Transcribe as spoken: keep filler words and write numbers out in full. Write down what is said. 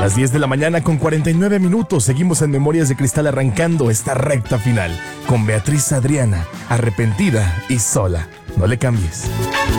Las diez de la mañana con cuarenta y nueve minutos. Seguimos en Memorias de Cristal arrancando esta recta final con Beatriz Adriana, arrepentida y sola. No le cambies.